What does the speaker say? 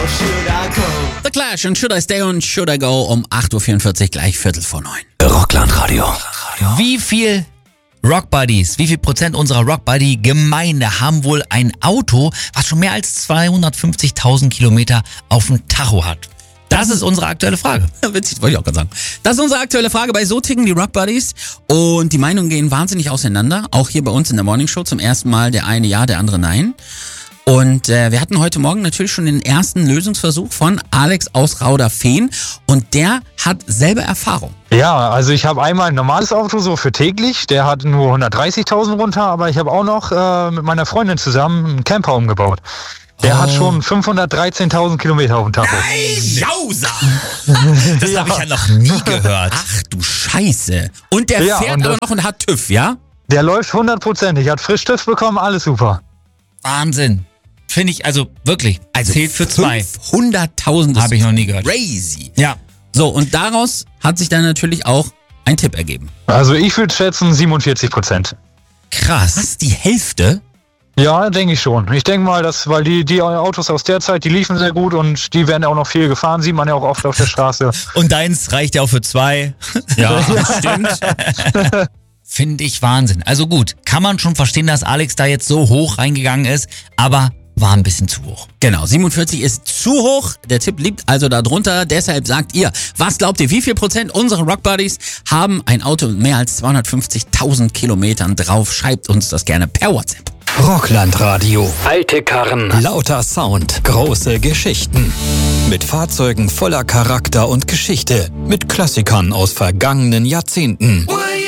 The Clash und Should I Stay und Should I Go um 8.44 Uhr, gleich 8:45. Rocklandradio. Wie viel Rockbuddies, wie viel Prozent unserer Rockbuddy-Gemeinde haben wohl ein Auto, was schon mehr als 250.000 Kilometer auf dem Tacho hat? Das ist unsere aktuelle Frage. Ja, witzig, wollte ich auch gerade sagen. Das ist unsere aktuelle Frage bei So ticken die Rockbuddies. Und die Meinungen gehen wahnsinnig auseinander. Auch hier bei uns in der Morningshow zum ersten Mal der eine ja, der andere nein. Und wir hatten heute Morgen natürlich schon den ersten Lösungsversuch von Alex aus Rauderfehn. Und der hat selber Erfahrung. Ja, also ich habe einmal ein normales Auto so für täglich. Der hat nur 130.000 runter. Aber ich habe auch noch mit meiner Freundin zusammen einen Camper umgebaut. Der hat schon 513.000 Kilometer auf dem Tacho. Jausa! Das habe ich ja noch nie gehört. Ach du Scheiße. Und der fährt und aber noch und hat TÜV, ja? Der läuft 100%. Hat frisch TÜV bekommen, alles super. Wahnsinn. Finde ich, also wirklich, zählt für 2. 500.000 Habe ich noch nie gehört. Crazy. Ja. So, und daraus hat sich dann natürlich auch ein Tipp ergeben. Also ich würde schätzen 47%. Krass. Was, die Hälfte? Ja, denke ich schon. Ich denke mal, dass, weil die Autos aus der Zeit, die liefen sehr gut und die werden auch noch viel gefahren, sieht man ja auch oft auf der Straße. Und deins reicht ja auch für 2. Ja, stimmt. Finde ich Wahnsinn. Also gut, kann man schon verstehen, dass Alex da jetzt so hoch reingegangen ist, aber war ein bisschen zu hoch. Genau, 47 ist zu hoch. Der Tipp liegt also da drunter. Deshalb sagt ihr, was glaubt ihr, wie viel Prozent unserer Rockbuddies haben ein Auto mit mehr als 250.000 Kilometern drauf? Schreibt uns das gerne per WhatsApp. Rocklandradio. Alte Karren. Lauter Sound. Große Geschichten. Mit Fahrzeugen voller Charakter und Geschichte. Mit Klassikern aus vergangenen Jahrzehnten.